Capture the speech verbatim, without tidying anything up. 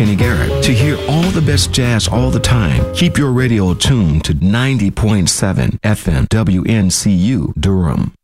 Kenny Garrett. To hear all the best jazz all the time, keep your radio tuned to ninety point seven F M W N C U Durham.